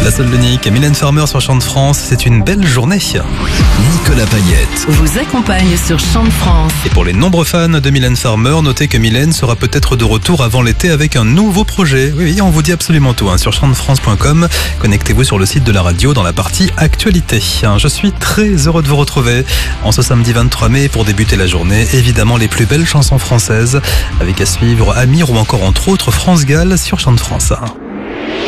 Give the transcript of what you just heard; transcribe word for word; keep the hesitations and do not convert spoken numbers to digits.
La seule l'unique, Mylène Farmer sur Chant de France, c'est une belle journée. Nicolas Payette vous accompagne sur Chant de France. Et pour les nombreux fans de Mylène Farmer, notez que Mylène sera peut-être de retour avant l'été avec un nouveau projet. Oui, oui, on vous dit absolument tout hein, sur chant de france point com. Connectez-vous sur le site de la radio dans la partie actualité. Je suis très heureux de vous retrouver en ce samedi vingt-trois mai pour débuter la journée. Évidemment, les plus belles chansons françaises avec à suivre Amir ou encore entre autres France Gall sur Chant de France.